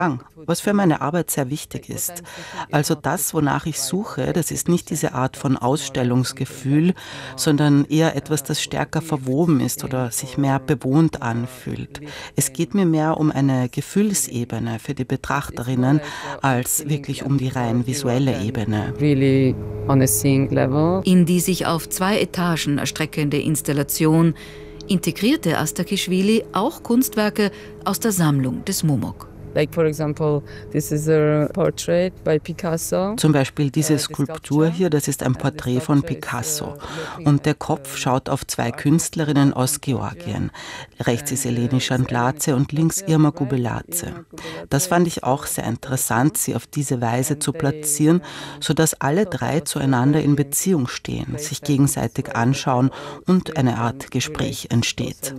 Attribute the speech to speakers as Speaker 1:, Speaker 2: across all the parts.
Speaker 1: was für meine Arbeit sehr wichtig ist. Also das, wonach ich suche, das ist nicht diese Art von Ausstellungsgefühl, sondern eher etwas, das stärker verwoben ist oder sich mehr bewohnt anfühlt. Es geht mir mehr um eine Gefühlsebene für die Betrachterinnen, als wirklich um die rein visuelle Ebene.
Speaker 2: In die sich auf 2 Etagen erstreckende Installation integrierte Astakhishvili auch Kunstwerke aus der Sammlung des Momok.
Speaker 1: Zum Beispiel diese Skulptur hier, das ist ein Porträt von Picasso. Und der Kopf schaut auf 2 Künstlerinnen aus Georgien. Rechts ist Eleni Chandladze und links Irma Gubeladze. Das fand ich auch sehr interessant, sie auf diese Weise zu platzieren, sodass alle 3 zueinander in Beziehung stehen, sich gegenseitig anschauen und eine Art Gespräch entsteht.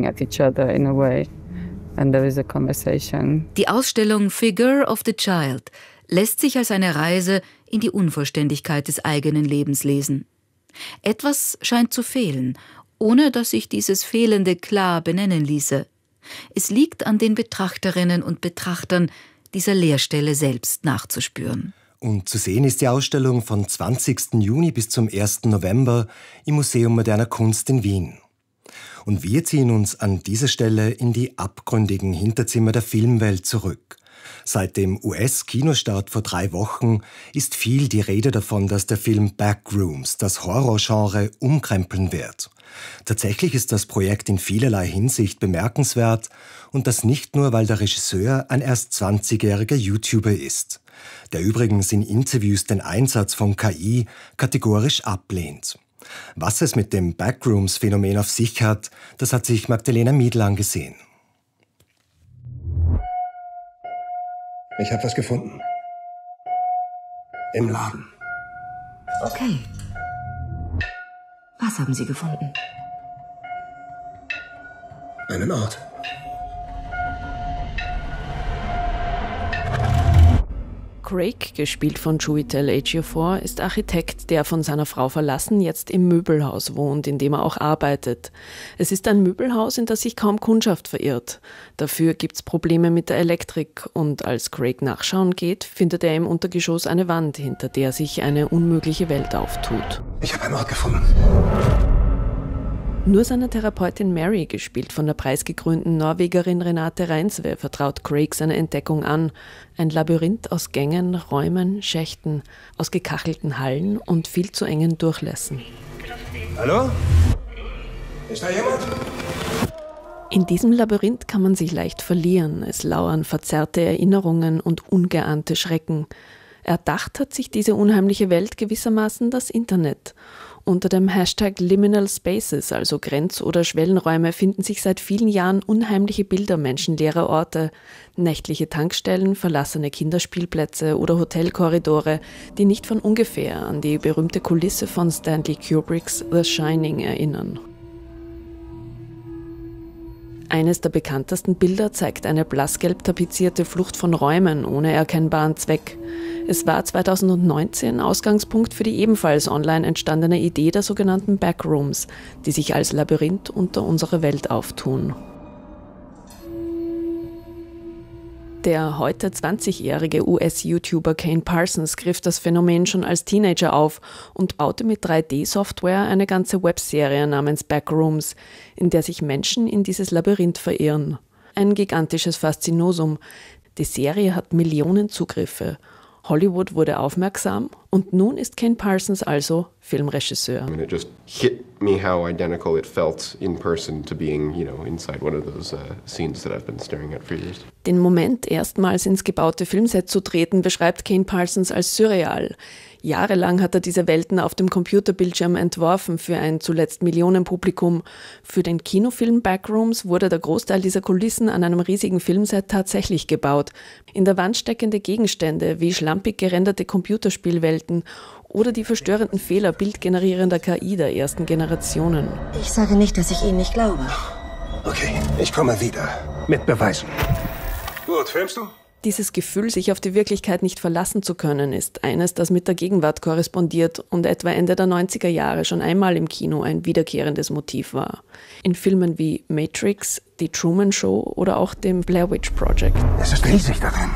Speaker 2: Die Ausstellung Figure of the Child lässt sich als eine Reise in die Unvollständigkeit des eigenen Lebens lesen. Etwas scheint zu fehlen, ohne dass sich dieses Fehlende klar benennen ließe. Es liegt an den Betrachterinnen und Betrachtern, dieser Leerstelle selbst nachzuspüren.
Speaker 3: Und zu sehen ist die Ausstellung von 20. Juni bis zum 1. November im Museum Moderner Kunst in Wien. Und wir ziehen uns an dieser Stelle in die abgründigen Hinterzimmer der Filmwelt zurück. Seit dem US-Kinostart vor 3 Wochen ist viel die Rede davon, dass der Film Backrooms das Horrorgenre umkrempeln wird. Tatsächlich ist das Projekt in vielerlei Hinsicht bemerkenswert und das nicht nur, weil der Regisseur ein erst 20-jähriger YouTuber ist, der übrigens in Interviews den Einsatz von KI kategorisch ablehnt. Was es mit dem Backrooms-Phänomen auf sich hat, das hat sich Magdalena Miedl angesehen.
Speaker 4: Ich habe was gefunden. Im Laden.
Speaker 5: Okay. Was haben Sie gefunden?
Speaker 4: Einen Ort.
Speaker 6: Craig, gespielt von Chiwetel Ejiofor, ist Architekt, der von seiner Frau verlassen jetzt im Möbelhaus wohnt, in dem er auch arbeitet. Es ist ein Möbelhaus, in das sich kaum Kundschaft verirrt. Dafür gibt's Probleme mit der Elektrik und als Craig nachschauen geht, findet er im Untergeschoss eine Wand, hinter der sich eine unmögliche Welt auftut.
Speaker 4: Ich habe einen Ort gefunden.
Speaker 6: Nur seiner Therapeutin Mary, gespielt von der preisgekrönten Norwegerin Renate Reinsve, vertraut Craig seine Entdeckung an. Ein Labyrinth aus Gängen, Räumen, Schächten, aus gekachelten Hallen und viel zu engen Durchlässen.
Speaker 4: Hallo? Ist da jemand?
Speaker 6: In diesem Labyrinth kann man sich leicht verlieren. Es lauern verzerrte Erinnerungen und ungeahnte Schrecken. Erdacht hat sich diese unheimliche Welt gewissermaßen das Internet. Unter dem Hashtag Liminal Spaces, also Grenz- oder Schwellenräume, finden sich seit vielen Jahren unheimliche Bilder menschenleerer Orte, nächtliche Tankstellen, verlassene Kinderspielplätze oder Hotelkorridore, die nicht von ungefähr an die berühmte Kulisse von Stanley Kubricks The Shining erinnern. Eines der bekanntesten Bilder zeigt eine blassgelb tapezierte Flucht von Räumen ohne erkennbaren Zweck. Es war 2019 Ausgangspunkt für die ebenfalls online entstandene Idee der sogenannten Backrooms, die sich als Labyrinth unter unserer Welt auftun. Der heute 20-jährige US-YouTuber Kane Parsons griff das Phänomen schon als Teenager auf und baute mit 3D-Software eine ganze Webserie namens Backrooms, in der sich Menschen in dieses Labyrinth verirren. Ein gigantisches Faszinosum. Die Serie hat Millionen Zugriffe. Hollywood wurde aufmerksam und nun ist Kane Parsons also Filmregisseur.
Speaker 7: I mean, it just hit me how identical it felt in person to being, inside one of those scenes that I've been staring at for years.
Speaker 6: Den Moment, erstmals ins gebaute Filmset zu treten, beschreibt Kane Parsons als surreal. Jahrelang hat er diese Welten auf dem Computerbildschirm entworfen für ein zuletzt Millionenpublikum. Für den Kinofilm Backrooms wurde der Großteil dieser Kulissen an einem riesigen Filmset tatsächlich gebaut. In der Wand steckende Gegenstände wie schlampig gerenderte Computerspielwelten oder die verstörenden Fehler bildgenerierender KI der ersten Generationen.
Speaker 5: Ich sage nicht, dass ich Ihnen nicht glaube.
Speaker 4: Okay, ich komme wieder. Mit Beweisen. Gut, filmst du?
Speaker 6: Dieses Gefühl, sich auf die Wirklichkeit nicht verlassen zu können, ist eines, das mit der Gegenwart korrespondiert und etwa Ende der 90er Jahre schon einmal im Kino ein wiederkehrendes Motiv war. In Filmen wie Matrix, Die Truman Show oder auch dem Blair Witch Project.
Speaker 4: Es ist riesig darin.